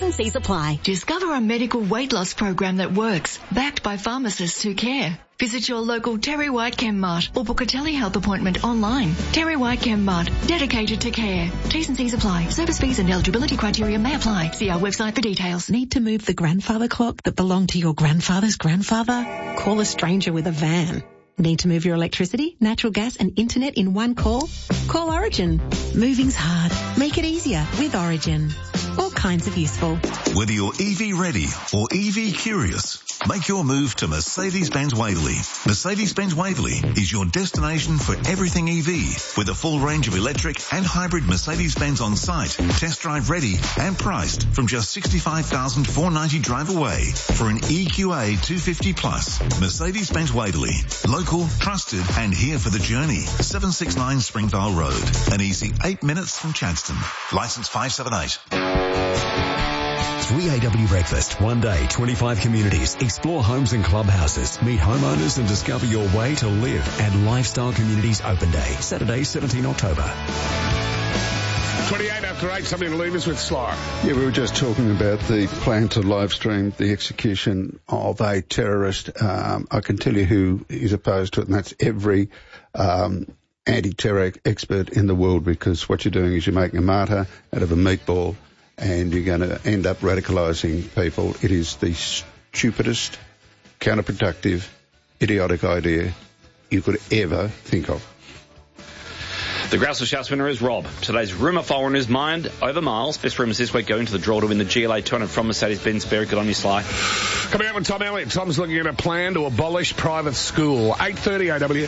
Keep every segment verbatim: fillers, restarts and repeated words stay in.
T's apply. Discover a medical weight loss program that works, backed by pharmacists who care. Visit your local Terry White ChemMart or book a telehealth appointment online. Terry White ChemMart, dedicated to care. T's and C's apply. Service fees and eligibility criteria may apply. See our website for details. Need to move the grandfather clock that belonged to your grandfather's grandfather? Call a stranger with a van. Need to move your electricity, natural gas and internet in one call? Call Origin. Moving's hard. Make it easier with Origin. All kinds of useful. Whether you're E V ready or E V curious, make your move to Mercedes-Benz Waverley. Mercedes-Benz Waverley is your destination for everything E V, with a full range of electric and hybrid Mercedes-Benz on site, test drive ready and priced from just sixty-five thousand four hundred ninety drive away for an E Q A two fifty plus. Mercedes-Benz Waverley, local, trusted and here for the journey. seven sixty-nine Springvale Road, an easy eight minutes from Chadstone. Licence five seven eight. three A W Breakfast. One day, twenty-five communities. Explore homes and clubhouses. Meet homeowners and discover your way to live at Lifestyle Communities Open Day. Saturday, seventeenth October. twenty-eight after eight, something to leave us with, Slar. Yeah, we were just talking about the plan to live stream the execution of a terrorist. Um, I can tell you who is opposed to it, and that's every um, anti-terror expert in the world, because what you're doing is you're making a martyr out of a meatball, and you're going to end up radicalising people. It is the stupidest, counterproductive, idiotic idea you could ever think of. The Grouse Shouts winner is Rob. Today's rumour file in his mind over miles. Best rumours this week go into the draw to win the G L A two hundred from Mercedes-Benz. Very good on you, Sly. Coming up with Tom Elliott. Tom's looking at a plan to abolish private school. eight thirty A W.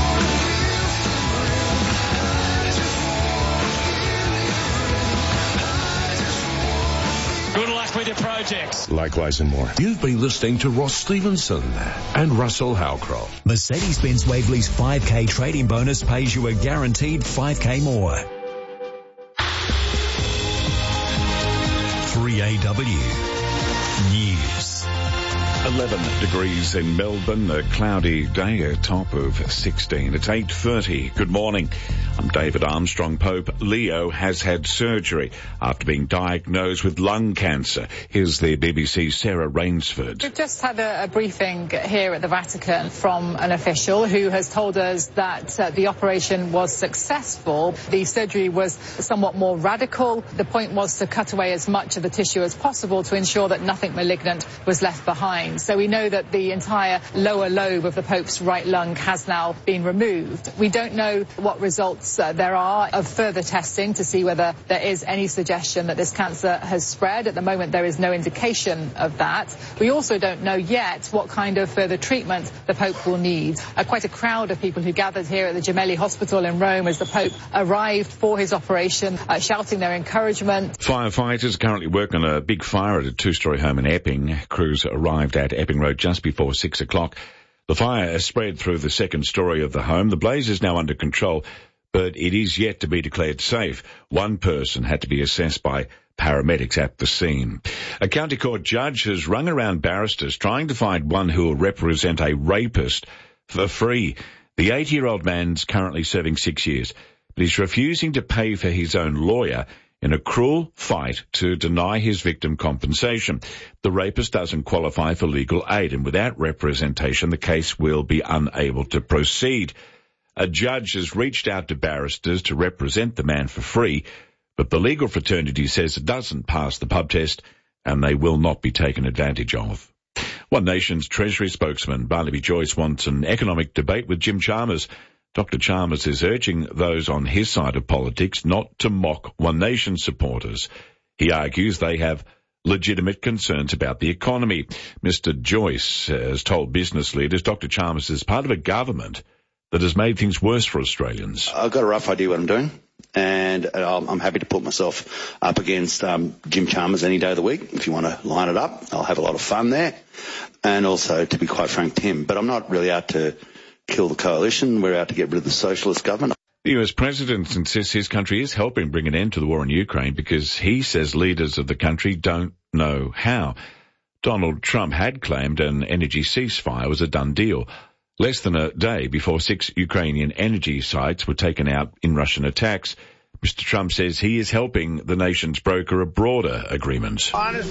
Good luck with your projects. Likewise and more. You've been listening to Ross Stevenson and Russell Howcroft. Mercedes-Benz Waverley's five K trading bonus pays you a guaranteed five K more. three A W News. eleven degrees in Melbourne, a cloudy day, a top of sixteen. It's eight thirty. Good morning. I'm David Armstrong. Pope Leo has had surgery after being diagnosed with lung cancer. Here's the B B C's Sarah Rainsford. We've just had a, a briefing here at the Vatican from an official who has told us that uh, the operation was successful. The surgery was somewhat more radical. The point was to cut away as much of the tissue as possible to ensure that nothing malignant was left behind. So we know that the entire lower lobe of the Pope's right lung has now been removed. We don't know what results uh, there are of further testing to see whether there is any suggestion that this cancer has spread. At the moment, there is no indication of that. We also don't know yet what kind of further treatment the Pope will need. Uh, quite a crowd of people who gathered here at the Gemelli Hospital in Rome as the Pope arrived for his operation, uh, shouting their encouragement. Firefighters currently work on a big fire at a two-storey home in Epping. Crews arrived at Epping Road just before six o'clock. The fire has spread through the second story of the home. The blaze is now under control, but it is yet to be declared safe. One person had to be assessed by paramedics at the scene. A county court judge has rung around barristers trying to find one who will represent a rapist for free. The eighty-year-old man's currently serving six years, but he's refusing to pay for his own lawyer in a cruel fight to deny his victim compensation. The rapist doesn't qualify for legal aid, and without representation, the case will be unable to proceed. A judge has reached out to barristers to represent the man for free, but the legal fraternity says it doesn't pass the pub test, and they will not be taken advantage of. One Nation's Treasury spokesman, Barnaby Joyce, wants an economic debate with Jim Chalmers. Doctor Chalmers is urging those on his side of politics not to mock One Nation supporters. He argues they have legitimate concerns about the economy. Mister Joyce has told business leaders Doctor Chalmers is part of a government that has made things worse for Australians. I've got a rough idea what I'm doing, and I'm happy to put myself up against um, Jim Chalmers any day of the week. If you want to line it up, I'll have a lot of fun there. And also, to be quite frank, Tim, but I'm not really out to kill the coalition. We're out to get rid of the socialist government. The U S president insists his country is helping bring an end to the war in Ukraine because he says leaders of the country don't know how. Donald Trump had claimed an energy ceasefire was a done deal, less than a day before six Ukrainian energy sites were taken out in Russian attacks. Mister Trump says he is helping the nations broker a broader agreement. Honestly,